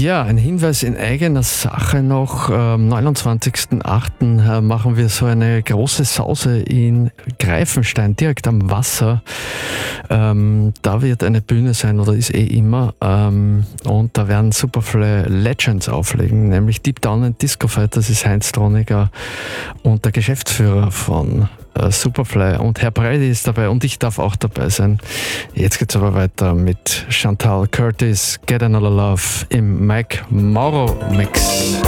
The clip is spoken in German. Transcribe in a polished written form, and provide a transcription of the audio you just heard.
Ja, ein Hinweis in eigener Sache noch. Am 29.08. machen wir so eine große Sause in Greifenstein, direkt am Wasser. Da wird eine Bühne sein oder ist immer. Und da werden Superfly Legends auflegen, nämlich Deep Down and Disco Fight. Das ist Heinz Troniger und der Geschäftsführer von Superfly. Und Herr Breidi ist dabei und ich darf auch dabei sein. Jetzt geht's aber weiter mit Chantal Curtis, Get Another Love im Mike Mauro Mix.